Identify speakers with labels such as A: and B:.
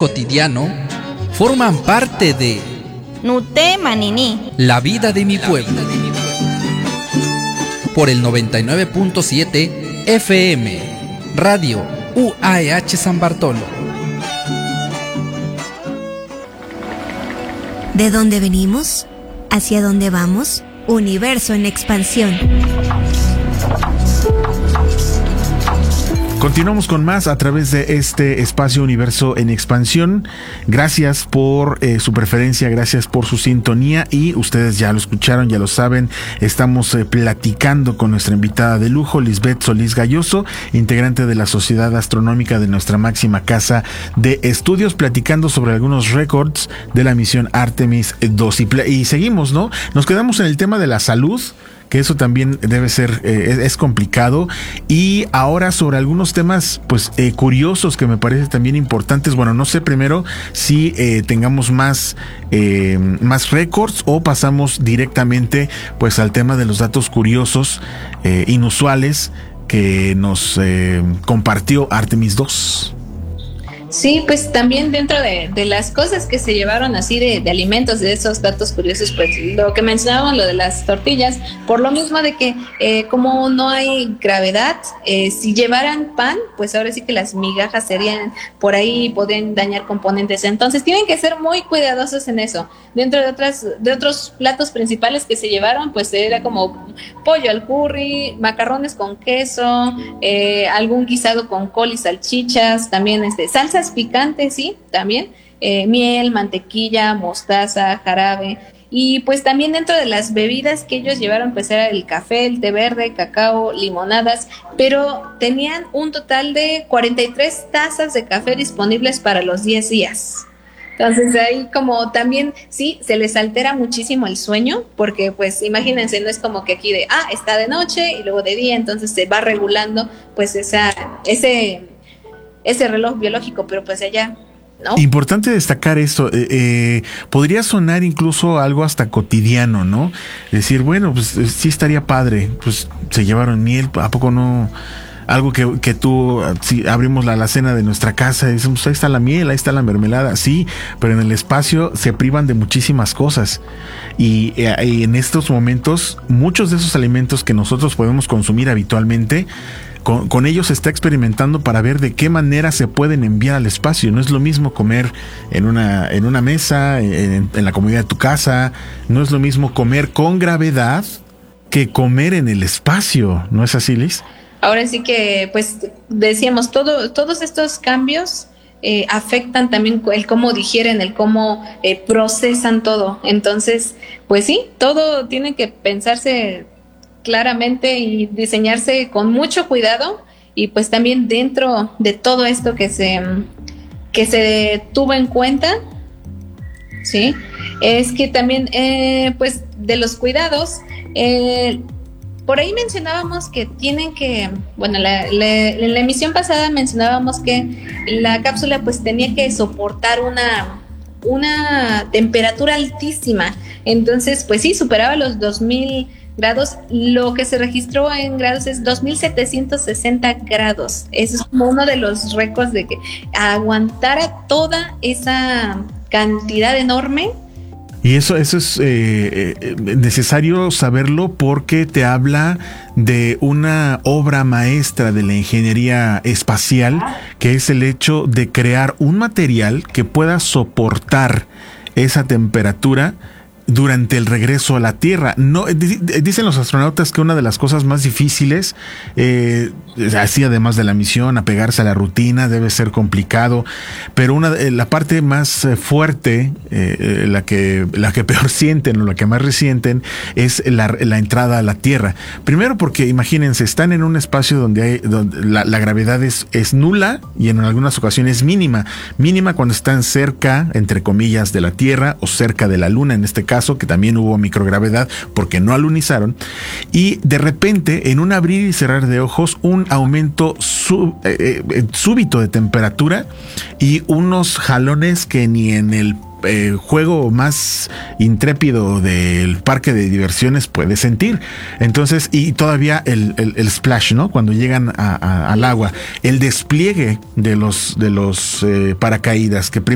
A: cotidiano forman parte de
B: Nuté Manini,
A: la vida de mi pueblo. Por el 99.7 FM, Radio UAEH San Bartolo.
C: ¿De dónde venimos? ¿Hacia dónde vamos? Universo en expansión.
D: Continuamos con más a través de este espacio Universo en Expansión. Gracias por su preferencia, gracias por su sintonía, y ustedes ya lo escucharon, ya lo saben, estamos platicando con nuestra invitada de lujo, Lisbeth Solís Galloso, integrante de la Sociedad Astronómica de nuestra máxima casa de estudios, platicando sobre algunos récords de la misión Artemis 2. Y seguimos, ¿no? Nos quedamos en el tema de la salud, que eso también debe ser, es complicado, y ahora sobre algunos temas pues curiosos que me parecen también importantes. Bueno, no sé primero si tengamos más récords o pasamos directamente pues al tema de los datos curiosos, inusuales, que nos compartió Artemis 2.
E: Sí, pues también dentro de las cosas que se llevaron así de alimentos, de esos datos curiosos, pues lo que mencionaban, lo de las tortillas, por lo mismo de que como no hay gravedad, si llevaran pan, pues ahora sí que las migajas serían por ahí, pueden dañar componentes, entonces tienen que ser muy cuidadosos en eso. Dentro de otros platos principales que se llevaron, pues era como pollo al curry, macarrones con queso, algún guisado con col y salchichas, también salsas picantes, sí, también, miel, mantequilla, mostaza, jarabe, y pues también dentro de las bebidas que ellos llevaron, pues era el café, el té verde, cacao, limonadas, pero tenían un total de 43 tazas de café disponibles para los 10 días. Entonces ahí como también, sí, se les altera muchísimo el sueño, porque pues imagínense, no es como que aquí está de noche y luego de día, entonces se va regulando pues ese reloj biológico, pero pues allá, ¿no?
D: Importante destacar esto, podría sonar incluso algo hasta cotidiano, ¿no? Decir, bueno, pues sí estaría padre, pues se llevaron miel, ¿a poco no? Algo que tú, si abrimos la alacena de nuestra casa y decimos, ahí está la miel, ahí está la mermelada, sí, pero en el espacio se privan de muchísimas cosas, y en estos momentos muchos de esos alimentos que nosotros podemos consumir habitualmente, con ellos se está experimentando para ver de qué manera se pueden enviar al espacio. No es lo mismo comer en una mesa, en la comodidad de tu casa, no es lo mismo comer con gravedad que comer en el espacio, ¿no es así, Liz?
E: Ahora sí que, pues, decíamos, todos estos cambios afectan también el cómo digieren, el cómo procesan todo. Entonces, pues sí, todo tiene que pensarse claramente y diseñarse con mucho cuidado, y pues también dentro de todo esto que se tuvo en cuenta, ¿sí? Es que también, pues, de los cuidados, por ahí mencionábamos que tienen que, bueno, en la emisión pasada mencionábamos que la cápsula pues tenía que soportar una temperatura altísima. Entonces, pues sí, superaba los 2000 grados. Lo que se registró en grados es 2760 grados. Eso es como uno de los récords de que aguantara toda esa cantidad enorme.
D: Y eso es necesario saberlo, porque te habla de una obra maestra de la ingeniería espacial, que es el hecho de crear un material que pueda soportar esa temperatura durante el regreso a la Tierra. No, dicen los astronautas que una de las cosas más difíciles, así además de la misión, apegarse a la rutina, debe ser complicado, pero la parte más fuerte, la que peor sienten o la que más resienten, es la entrada a la Tierra. Primero porque imagínense, están en un espacio donde la gravedad es nula, y en algunas ocasiones mínima cuando están cerca, entre comillas, de la Tierra, o cerca de la Luna en este caso, que también hubo microgravedad porque no alunizaron, y de repente, en un abrir y cerrar de ojos, un aumento súbito de temperatura y unos jalones que ni en el juego más intrépido del parque de diversiones puede sentir. Entonces, y todavía el splash, ¿no? Cuando llegan al agua, el despliegue de los paracaídas, que